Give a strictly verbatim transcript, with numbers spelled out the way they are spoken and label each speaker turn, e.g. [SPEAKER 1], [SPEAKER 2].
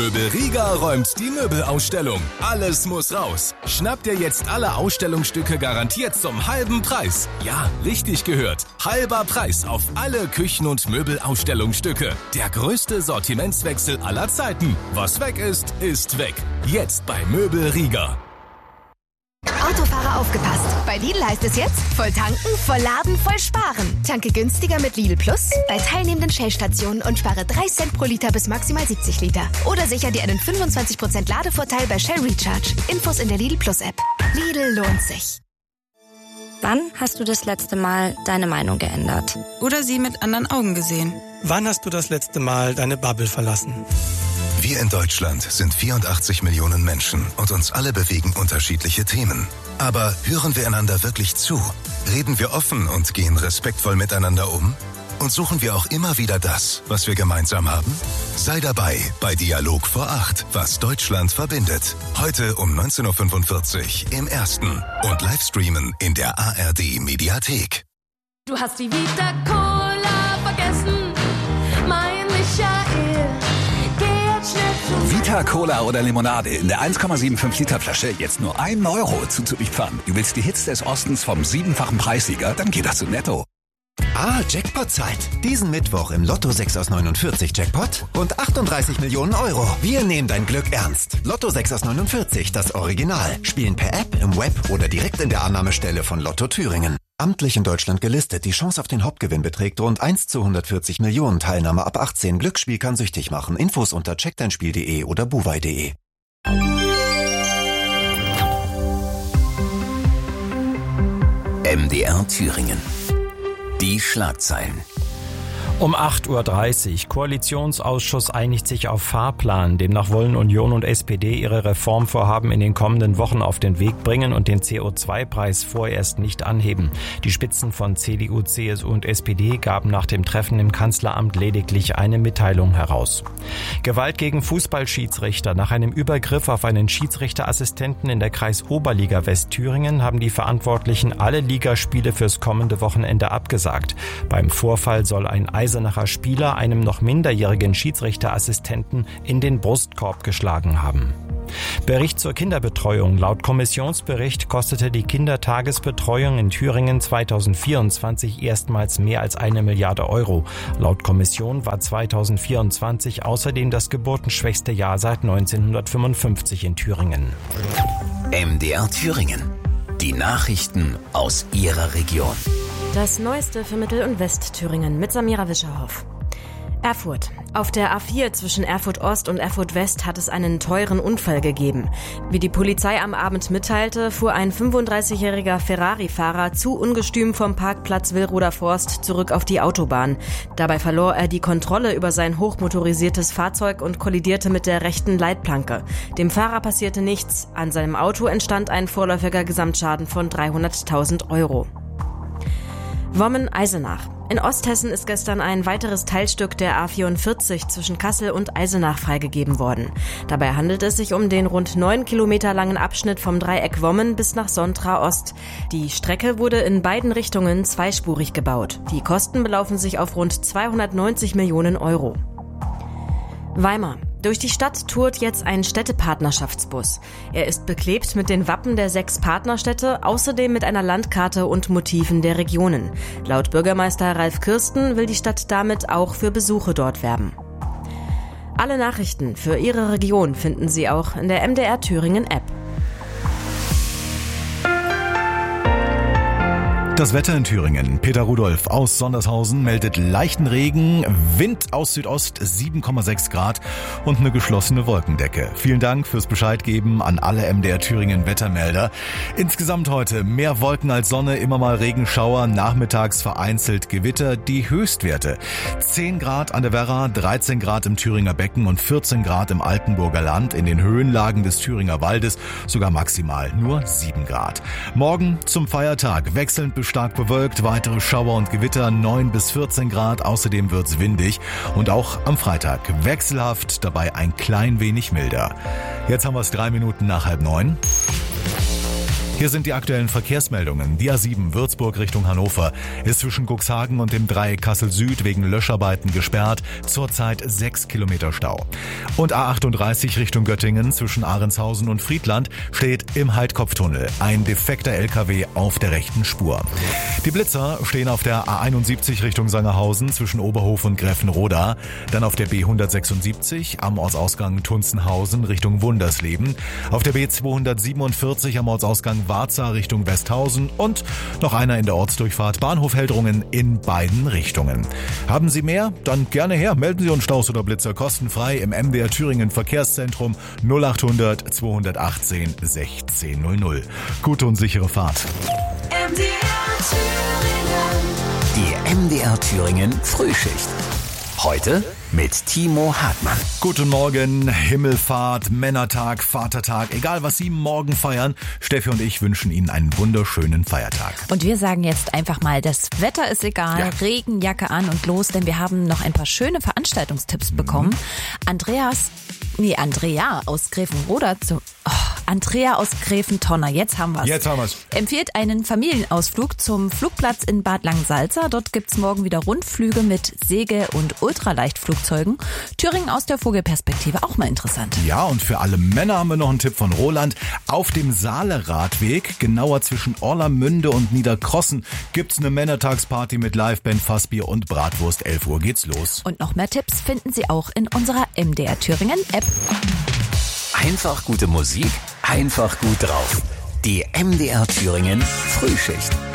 [SPEAKER 1] Möbel Riga räumt die Möbelausstellung. Alles muss raus. Schnapp dir jetzt alle Ausstellungsstücke garantiert zum halben Preis. Ja, richtig gehört. Halber Preis auf alle Küchen- und Möbelausstellungsstücke. Der größte Sortimentswechsel aller Zeiten. Was weg ist, ist weg. Jetzt bei Möbel Riga.
[SPEAKER 2] Autofahrer aufgepasst. Bei Lidl heißt es jetzt voll tanken, voll laden, voll sparen. Tanke günstiger mit Lidl Plus bei teilnehmenden Shell-Stationen und spare drei Cent pro Liter bis maximal siebzig Liter. Oder sicher dir einen fünfundzwanzig Prozent Ladevorteil bei Shell Recharge. Infos in der Lidl Plus App. Lidl lohnt sich.
[SPEAKER 3] Wann hast du das letzte Mal deine Meinung geändert?
[SPEAKER 4] Oder sie mit anderen Augen gesehen?
[SPEAKER 5] Wann hast du das letzte Mal deine Bubble verlassen?
[SPEAKER 6] Wir in Deutschland sind vierundachtzig Millionen Menschen und uns alle bewegen unterschiedliche Themen. Aber hören wir einander wirklich zu? Reden wir offen und gehen respektvoll miteinander um? Und suchen wir auch immer wieder das, was wir gemeinsam haben? Sei dabei bei Dialog vor acht, was Deutschland verbindet. Heute um neunzehn Uhr fünfundvierzig im Ersten und Livestreamen in der A R D-Mediathek.
[SPEAKER 7] Du hast die Vita Cola vergessen, mein Michael.
[SPEAKER 8] Vita Cola oder Limonade in der eins Komma fünfundsiebzig Liter Flasche jetzt nur ein Euro zuzüglich Pfand. Du willst die Hits des Ostens vom siebenfachen Preissieger? Dann geht das zu Netto.
[SPEAKER 9] Ah, Jackpot-Zeit. Diesen Mittwoch im Lotto sechs aus neunundvierzig Jackpot und achtunddreißig Millionen Euro. Wir nehmen dein Glück ernst. Lotto sechs aus neunundvierzig, das Original. Spielen per App, im Web oder direkt in der Annahmestelle von Lotto Thüringen. Amtlich in Deutschland gelistet. Die Chance auf den Hauptgewinn beträgt rund eins zu hundertvierzig Millionen. Teilnahme ab achtzehn. Glücksspiel kann süchtig machen. Infos unter check dein spiel punkt de oder buwei punkt de.
[SPEAKER 10] M D R Thüringen. Die Schlagzeilen.
[SPEAKER 11] Um acht Uhr dreißig. Koalitionsausschuss einigt sich auf Fahrplan. Demnach wollen Union und S P D ihre Reformvorhaben in den kommenden Wochen auf den Weg bringen und den C O zwei Preis vorerst nicht anheben. Die Spitzen von C D U, C S U und S P D gaben nach dem Treffen im Kanzleramt lediglich eine Mitteilung heraus. Gewalt gegen Fußballschiedsrichter. Nach einem Übergriff auf einen Schiedsrichterassistenten in der Kreisoberliga Westthüringen haben die Verantwortlichen alle Ligaspiele fürs kommende Wochenende abgesagt. Beim Vorfall soll ein Eisenacher Spieler einem noch minderjährigen Schiedsrichterassistenten in den Brustkorb geschlagen haben. Bericht zur Kinderbetreuung. Laut Kommissionsbericht kostete die Kindertagesbetreuung in Thüringen zweitausendvierundzwanzig erstmals mehr als eine Milliarde Euro. Laut Kommission war zweitausendvierundzwanzig außerdem das geburtenschwächste Jahr seit neunzehnhundertfünfundfünfzig in Thüringen.
[SPEAKER 10] M D R Thüringen. Die Nachrichten aus Ihrer Region.
[SPEAKER 12] Das Neueste für Mittel- und Westthüringen mit Samira Wischerhoff. Erfurt. Auf der A vier zwischen Erfurt Ost und Erfurt West hat es einen teuren Unfall gegeben. Wie die Polizei am Abend mitteilte, fuhr ein fünfunddreißigjähriger Ferrari-Fahrer zu ungestüm vom Parkplatz Willroder Forst zurück auf die Autobahn. Dabei verlor er die Kontrolle über sein hochmotorisiertes Fahrzeug und kollidierte mit der rechten Leitplanke. Dem Fahrer passierte nichts. An seinem Auto entstand ein vorläufiger Gesamtschaden von dreihunderttausend Euro. Wommen-Eisenach. In Osthessen ist gestern ein weiteres Teilstück der A vierundvierzig zwischen Kassel und Eisenach freigegeben worden. Dabei handelt es sich um den rund neun Kilometer langen Abschnitt vom Dreieck Wommen bis nach Sontra Ost. Die Strecke wurde in beiden Richtungen zweispurig gebaut. Die Kosten belaufen sich auf rund zweihundertneunzig Millionen Euro. Weimar. Durch die Stadt tourt jetzt ein Städtepartnerschaftsbus. Er ist beklebt mit den Wappen der sechs Partnerstädte, außerdem mit einer Landkarte und Motiven der Regionen. Laut Bürgermeister Ralf Kirsten will die Stadt damit auch für Besuche dort werben. Alle Nachrichten für Ihre Region finden Sie auch in der M D R Thüringen App.
[SPEAKER 13] Das Wetter in Thüringen. Peter Rudolph aus Sondershausen meldet leichten Regen, Wind aus Südost sieben Komma sechs Grad und eine geschlossene Wolkendecke. Vielen Dank fürs Bescheidgeben an alle M D R Thüringen Wettermelder. Insgesamt heute mehr Wolken als Sonne, immer mal Regenschauer, nachmittags vereinzelt Gewitter. Die Höchstwerte zehn Grad an der Werra, dreizehn Grad im Thüringer Becken und vierzehn Grad im Altenburger Land. In den Höhenlagen des Thüringer Waldes sogar maximal nur sieben Grad. Morgen zum Feiertag wechselnd stark bewölkt, weitere Schauer und Gewitter, neun bis vierzehn Grad, außerdem wird's windig und auch am Freitag wechselhaft, dabei ein klein wenig milder. Jetzt haben wir es drei Minuten nach halb neun. Hier sind die aktuellen Verkehrsmeldungen. Die A sieben Würzburg Richtung Hannover ist zwischen Cuxhagen und dem Dreieck Kassel Süd wegen Löscharbeiten gesperrt. Zurzeit sechs Kilometer Stau. Und A achtunddreißig Richtung Göttingen zwischen Ahrenshausen und Friedland steht im Heidkopftunnel ein defekter L K W auf der rechten Spur. Die Blitzer stehen auf der A einundsiebzig Richtung Sangerhausen zwischen Oberhof und Gräfenroda. Dann auf der B hundertsechsundsiebzig am Ortsausgang Tunzenhausen Richtung Wundersleben. Auf der B zweihundertsiebenundvierzig am Ortsausgang Warza Richtung Westhausen und noch einer in der Ortsdurchfahrt Bahnhof Heldrungen in beiden Richtungen. Haben Sie mehr? Dann gerne her. Melden Sie uns Staus oder Blitzer kostenfrei im M D R Thüringen Verkehrszentrum null achthundert zweihundertachtzehn sechzehn null null. Gute und sichere Fahrt.
[SPEAKER 10] M D R Thüringen. Die M D R Thüringen Frühschicht. Heute mit Timo Hartmann.
[SPEAKER 13] Guten Morgen, Himmelfahrt, Männertag, Vatertag, egal was Sie morgen feiern. Steffi und ich wünschen Ihnen einen wunderschönen Feiertag.
[SPEAKER 14] Und wir sagen jetzt einfach mal, das Wetter ist egal, ja. Regenjacke an und los, denn wir haben noch ein paar schöne Veranstaltungstipps mhm. bekommen. Andreas, nee, Andrea aus Gräfenroda zu... Oh, Andrea aus Gräfentonner, jetzt haben wir's.
[SPEAKER 13] Jetzt haben wir's.
[SPEAKER 14] Empfiehlt einen Familienausflug zum Flugplatz in Bad Langensalza. Dort gibt's morgen wieder Rundflüge mit Segel- und Ultraleichtflugzeugen. Thüringen aus der Vogelperspektive, auch mal interessant.
[SPEAKER 13] Ja, und für alle Männer haben wir noch einen Tipp von Roland. Auf dem Saale-Radweg, genauer zwischen Orlamünde und Niederkrossen, gibt's eine Männertagsparty mit Liveband, Fassbier und Bratwurst. elf Uhr geht's los.
[SPEAKER 14] Und noch mehr Tipps finden Sie auch in unserer M D R Thüringen App.
[SPEAKER 10] Einfach gute Musik, einfach gut drauf. Die M D R Thüringen Frühschicht.